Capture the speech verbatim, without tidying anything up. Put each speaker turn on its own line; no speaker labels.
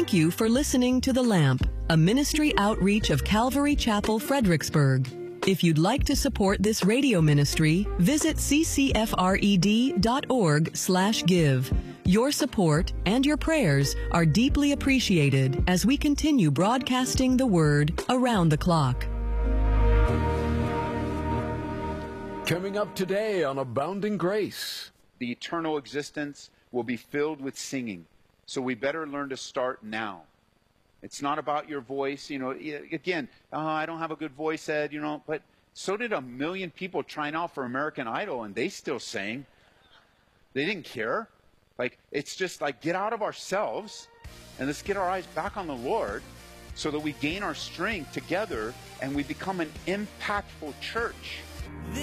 Thank you for listening to The Lamp, a ministry outreach of Calvary Chapel, Fredericksburg. If you'd like to support this radio ministry, visit c c f r e d dot org slash give. Your support and your prayers are deeply appreciated as we continue broadcasting the Word around the clock.
Coming up today on Abounding Grace.
The eternal existence will be filled with singing, so we better learn to start now. It's not about your voice, you know, again, oh, I don't have a good voice, Ed, you know, but so did a million people trying out for American Idol, and they still sang. They didn't care. Like, it's just like, get out of ourselves, and let's get our eyes back on the Lord so that we gain our strength together and we become an impactful church.